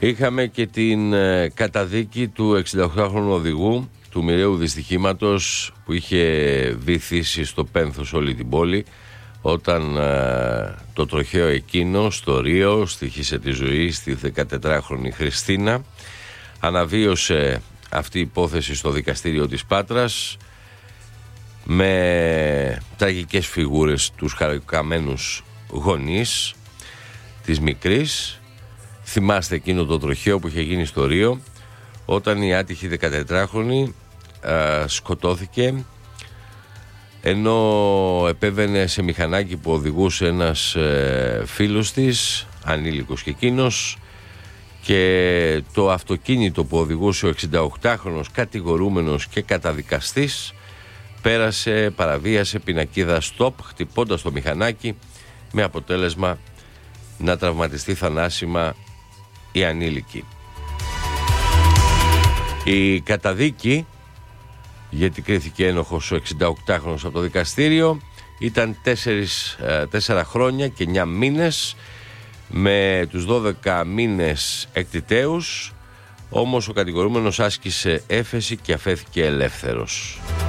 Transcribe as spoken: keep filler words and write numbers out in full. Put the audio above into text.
Είχαμε και την ε, καταδίκη του εξηνταοκτάχρονου οδηγού του μοιραίου δυστυχήματος που είχε βυθίσει στο πένθος όλη την πόλη όταν ε, το τροχαίο εκείνο στο Ρίο στοιχήσε τη ζωή στη δεκατετράχρονη Χριστίνα. Αναβίωσε αυτή η υπόθεση στο δικαστήριο της Πάτρας με τραγικές φιγούρες τους χαρικαμένους γονείς της μικρής. Θυμάστε εκείνο το τροχαίο που είχε γίνει στο Ρίο όταν η άτυχη δεκατετράχρονη α, σκοτώθηκε ενώ επέβαινε σε μηχανάκι που οδηγούσε ένας ε, φίλος της, ανήλικος και εκείνος, και το αυτοκίνητο που οδηγούσε ο εξηνταοκτάχρονος κατηγορούμενος και καταδικαστής πέρασε, παραβίασε πινακίδα stop χτυπώντας το μηχανάκι με αποτέλεσμα να τραυματιστεί θανάσιμα η ανήλικη. Η καταδίκη, γιατί κρίθηκε ένοχος ο εξηνταοκτάχρονος από το δικαστήριο, ήταν τέσσερις, τέσσερα χρόνια και εννιά μήνες με τους δώδεκα μήνες εκτιτέους, όμως ο κατηγορούμενος άσκησε έφεση και αφέθηκε ελεύθερος.